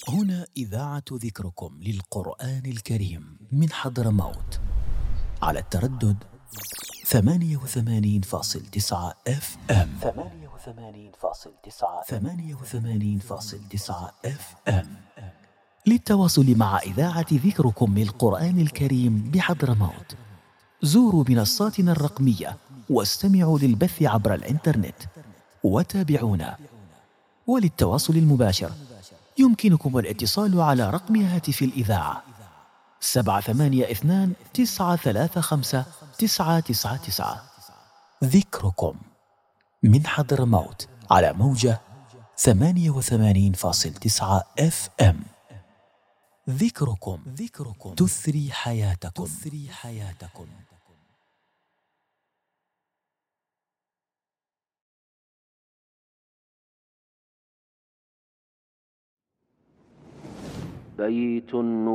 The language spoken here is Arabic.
هنا إذاعة ذكركم للقرآن الكريم من حضرموت على التردد 88.9 FM. 88.9 FM. للتواصل مع إذاعة ذكركم للقرآن الكريم بحضرموت زوروا منصاتنا الرقمية واستمعوا للبث عبر الإنترنت وتابعونا. وللتواصل المباشر يمكنكم الاتصال على رقم هاتف الإذاعة 782-935-999. ذكركم من حضرموت على موجة 88.9 FM. ذكركم تثري حياتكم. بيت